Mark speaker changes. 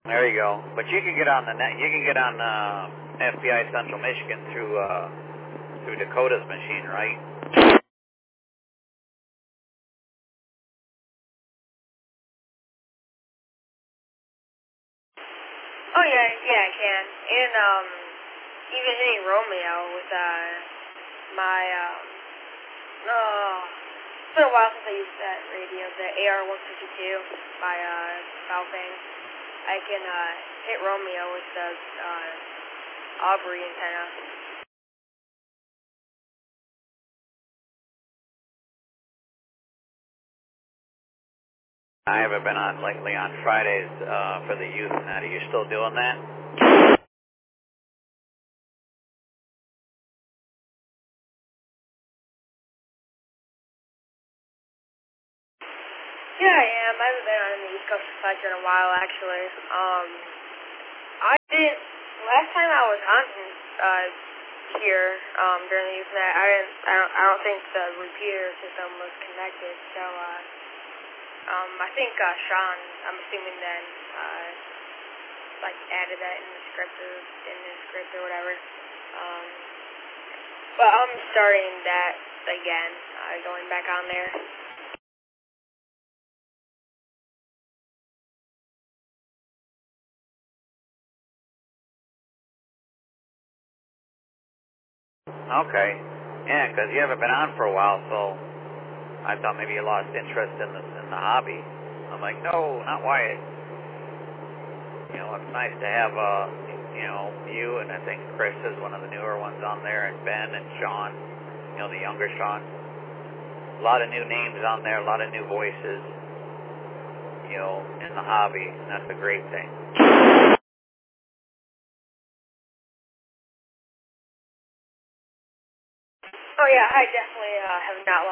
Speaker 1: There you go. But you can get on the net. You can get on FBI Central Michigan through Dakota's machine, right?
Speaker 2: Oh yeah, I can. And even hitting Romeo with my it's been a while since I used that radio, the AR-152 by Baofeng. I can hit Romeo with the Aubrey antenna.
Speaker 1: I haven't been on lately on Fridays for the youth net. Are you still doing that?
Speaker 2: Yeah, I am. I haven't been on the East Coast Reflector in a while, actually. I didn't. Last time I was on here during the Usenet, I don't think the repeater system was connected. So I think Sean, I'm assuming then like added that in the script or whatever. But I'm starting that again, going back on there.
Speaker 1: Okay. Yeah, because you haven't been on for a while, so I thought maybe you lost interest in the hobby. I'm like, no, not Wyatt. You know, it's nice to have you, and I think Chris is one of the newer ones on there, and Ben and Sean, the younger Sean. A lot of new names on there, a lot of new voices, in the hobby, and that's a great thing.
Speaker 2: Oh yeah, I definitely have not